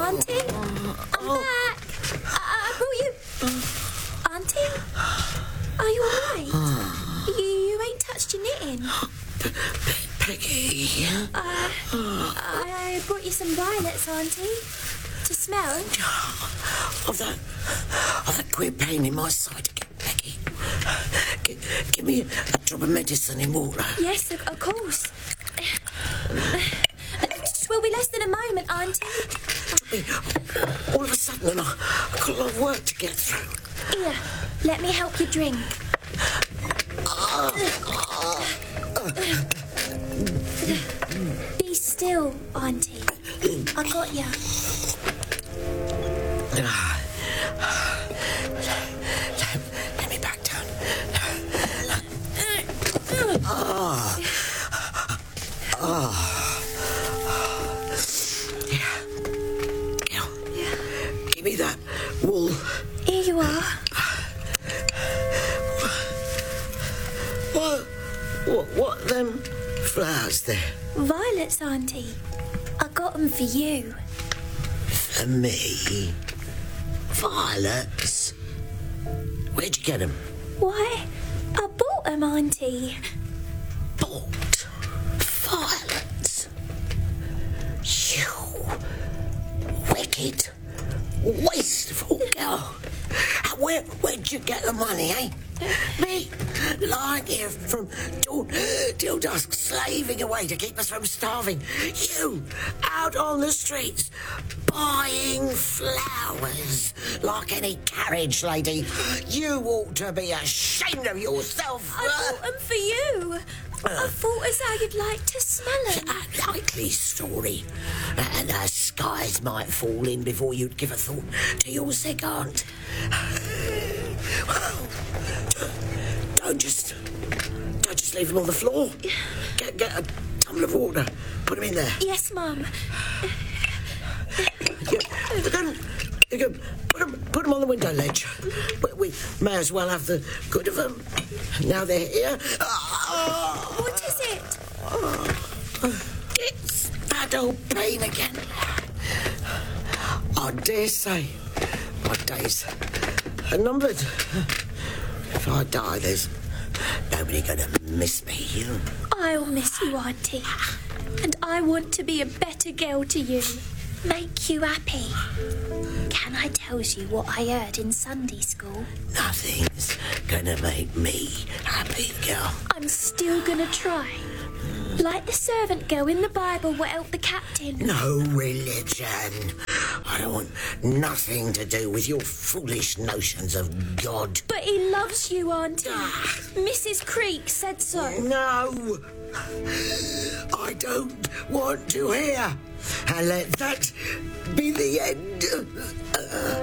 Auntie, I'm back. I brought you... Auntie, are you all right? You ain't touched your knitting. Peggy. I brought you some violets, Auntie, to smell. Of that queer pain in my side again, Peggy. Give me a drop of medicine in water. Yes, of course. Will be less than a moment, Auntie. All of a sudden, I've got a lot of work to get through. Here, let me help you drink. Be still, Auntie. I got you. Let me back down. Give me that wool. Here you are. What them flowers there? Violets, Auntie. I got them for you. For me? Violets? Where'd you get them? Why, I bought them, Auntie. Bought violets? You wicked, wasteful girl. Where'd you get the money, eh? Me, lying here from dawn till dusk, slaving away to keep us from starving. You, out on the streets, buying flowers like any carriage lady. You ought to be ashamed of yourself. I bought them for you. I thought as how you'd like to smell them. A likely story. And the skies might fall in before you'd give a thought to your sick aunt. Well, don't just leave them on the floor. Get a tumbler of water. Put them in there. Yes, Mum. Put them on the window ledge. We may as well have the good of them. Now they're here. What is it? It's that old pain again. I dare say my days are numbered. If I die, there's nobody going to miss me. I'll miss you, Auntie. And I want to be a better girl to you. Make you happy. Can I tell you what I heard in Sunday school? Nothing's gonna make me happy, girl. I'm still gonna try. Like the servant girl in the Bible will help the captain. No religion. I don't want nothing to do with your foolish notions of God. But he loves you, Auntie. Mrs. Creek said so. No. I don't want to hear. And let that be the end.